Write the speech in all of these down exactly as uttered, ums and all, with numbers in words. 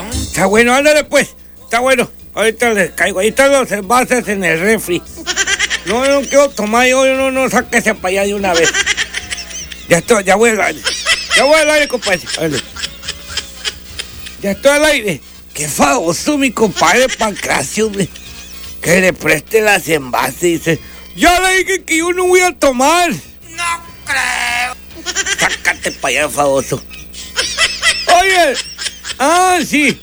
Está bueno, ándale pues. Está bueno. Ahorita les caigo. Ahí están los envases en el refri. No, no quiero tomar yo. No, no, sáquese para allá de una vez. Ya estoy, ya voy al aire. Ya voy al aire, compadre. Vale. Ya estoy al aire. Qué famoso mi compadre Pancracio, hombre. Que le preste las envases. Dice, ya le dije que yo no voy a tomar. No creo. Sácate para allá, famoso. Oye, ah, sí.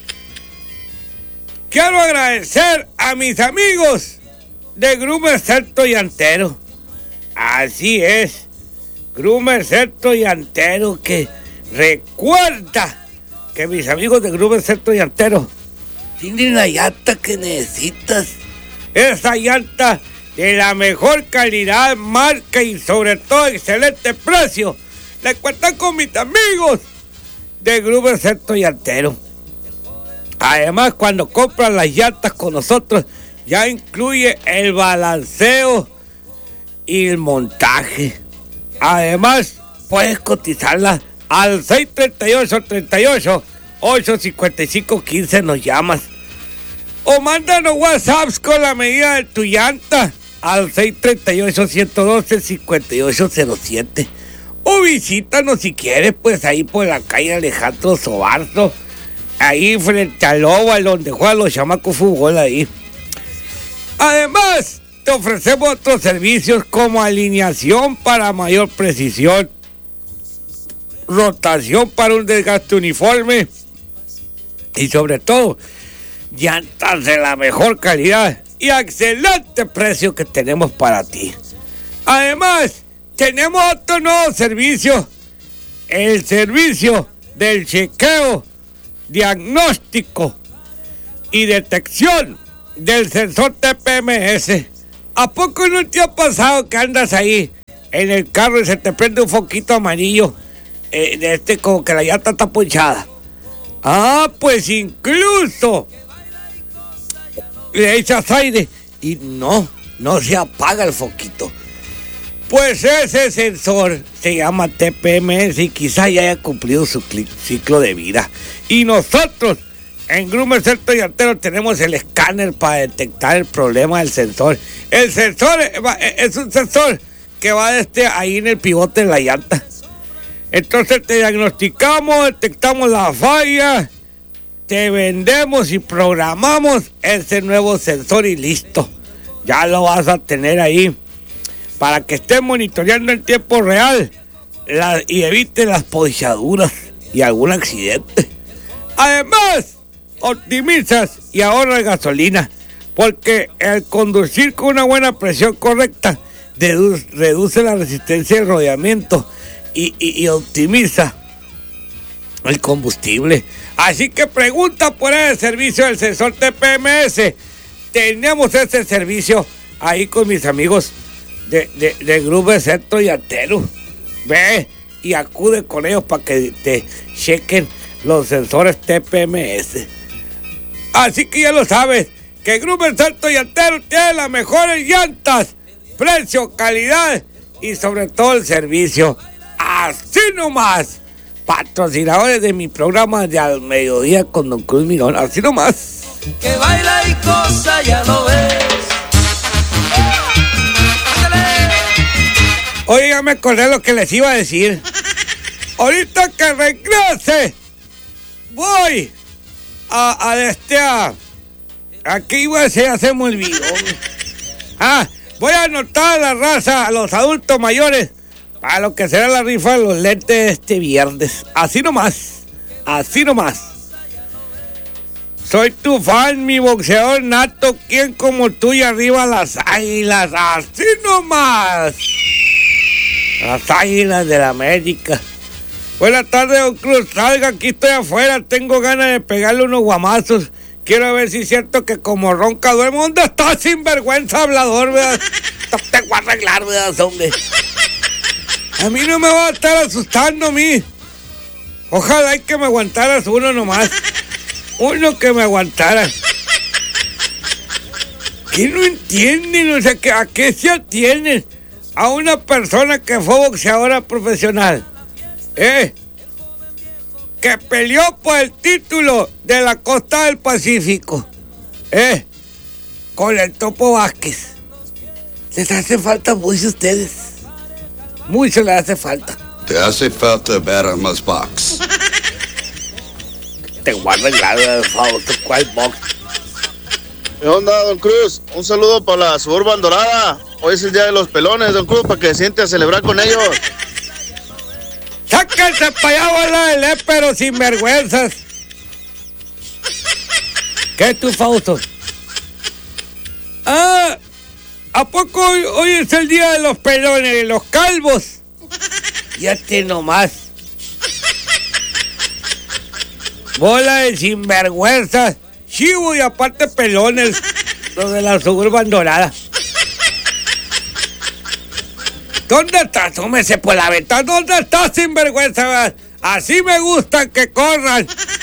Quiero agradecer a mis amigos de Groomer Certo Llantero. Así es. Groomer Certo Llantero, que recuerda que mis amigos de Groomer Certo Llantero tienen la llanta que necesitas. Esa llanta de la mejor calidad, marca y sobre todo excelente precio. La cuentan con mis amigos de Groomer Certo Llantero. Además, cuando compran las llantas con nosotros, ya incluye el balanceo y el montaje. Además, puedes cotizarla al seis tres ocho, tres ocho, ocho cinco cinco, uno cinco, nos llamas. O mándanos WhatsApps con la medida de tu llanta al seis tres ocho, uno uno dos, cinco ocho cero siete. O visítanos si quieres, pues ahí por la calle Alejandro Sobarzo, ahí frente al Oval, donde juegan los chamacos fútbol ahí. Además, te ofrecemos otros servicios como alineación para mayor precisión, rotación para un desgaste uniforme y sobre todo, llantas de la mejor calidad y excelente precio que tenemos para ti. Además, tenemos otro nuevo servicio, el servicio del chequeo, diagnóstico y detección del sensor T P M S. ¿A poco no te ha pasado que andas ahí en el carro y se te prende un foquito amarillo? Eh, de este, como que la llanta está ponchada. Ah, pues incluso le echas aire y no, no se apaga el foquito. Pues ese sensor se llama T P M S y quizá ya haya cumplido su ciclo de vida. Y nosotros en Groomer Certo Llantero tenemos el escáner para detectar el problema del sensor. El sensor es un sensor que va desde ahí en el pivote de la llanta. Entonces te diagnosticamos, detectamos la falla, te vendemos y programamos ese nuevo sensor y listo. Ya lo vas a tener ahí para que estés monitoreando en tiempo real la, y evite las ponchaduras y algún accidente. Además, optimizas y ahorras gasolina, porque el conducir con una buena presión correcta reduce, reduce la resistencia de rodeamiento y, y, y optimiza el combustible. Así que pregunta por el servicio del sensor T P M S. Tenemos ese servicio ahí con mis amigos de, de, de Groomer Certo Llantero. Ve y acude con ellos para que te chequen los sensores T P M S. Así que ya lo sabes, que Groomer Certo Llantero tiene las mejores llantas, precio, calidad y sobre todo el servicio. Así nomás. Patrocinadores de mi programa de Al Mediodía con Don Cruz Mirón. Así nomás. Que baila y cosa, ya lo ves. Oiga, me acordé lo que les iba a decir. Ahorita que regrese, voy a, a este a, aquí iba a decir, ya se me olvidó. Ah, voy a anotar a la raza, a los adultos mayores, para lo que será la rifa de los lentes este viernes. Así nomás, así nomás. Soy tu fan, mi boxeador nato, quien como tú y arriba las águilas, así nomás. Las águilas de la América. Buenas tardes, don Cruz. Salga, aquí estoy afuera. Tengo ganas de pegarle unos guamazos. Quiero ver si es cierto que como ronca duerme. ¿Dónde está, sinvergüenza hablador, verdad? Te voy a arreglar, verdad, hombre. A mí no me va a estar asustando a mí. Ojalá y que me aguantaras uno nomás. Uno que me aguantara. ¿Qué no entienden? O sea, que ¿a qué se atienden? A una persona que fue boxeadora profesional. ¿Eh? que peleó por el título de la costa del Pacífico, ¿eh? Con el Topo Vázquez. Les hace falta mucho a ustedes. Mucho les hace falta. Te hace falta ver a más box. Te guarda el lado de Fausto, ¿cuál box? ¿Qué onda, don Cruz? Un saludo para la Suburban Dorada. Hoy es el día de los pelones, don Cruz, para que se siente a celebrar con ellos. ¡Sáquense para allá, bola de léperos sin vergüenzas! ¿Qué tú, Fausto? Ah, ¿a poco hoy, hoy es el día de los pelones, de los calvos? Ya te nomás. Bola de sinvergüenzas. Chivo y aparte pelones. Los de la Suburban Dorada. ¿Dónde estás? Tómese por la ventana. ¿Dónde estás, sinvergüenza? Así me gustan que corran.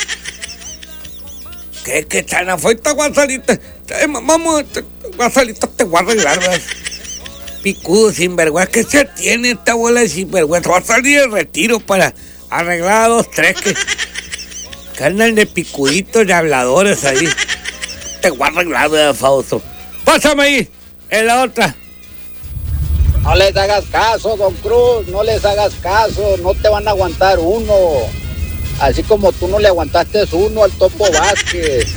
¿Qué? ¿Qué tan afuera, guasalita? Eh, vamos, guasalita, te voy a arreglar, ¿verdad? Picudo, sinvergüenza. ¿Qué se tiene esta bola de sinvergüenza? Va a salir de retiro para arreglar a dos, tres que, que andan de picuditos, de habladores ahí. Te voy a arreglar, ¿verdad, Fausto? Pásame ahí, en la otra. No les hagas caso, don Cruz, no les hagas caso, no te van a aguantar uno. Así como tú no le aguantaste uno al Topo Vázquez.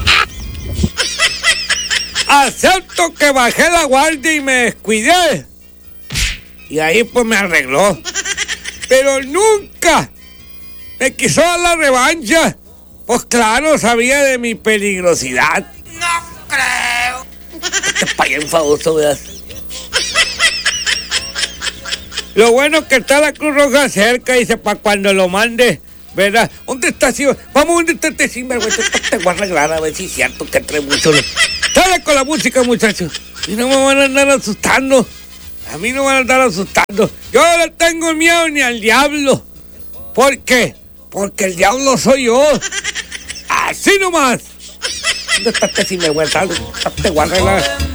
Acepto que bajé la guardia y me descuidé. Y ahí pues me arregló. Pero nunca me quiso dar la revancha. Pues claro, sabía de mi peligrosidad. No creo. Te pagué en famoso, ¿verdad? Lo bueno es que está la Cruz Roja cerca, dice, para cuando lo mande, ¿verdad? ¿Dónde está, sí? Vamos, ¿dónde está este sinvergüenza? Te voy a arreglar a ver si es cierto que trae mucho. Sale con la música, muchachos. Y no me van a andar asustando. A mí no me van a andar asustando. Yo no le tengo miedo ni al diablo. ¿Por qué? Porque el diablo soy yo. Así nomás. ¿Dónde está este sinvergüenza? Te voy a arreglar.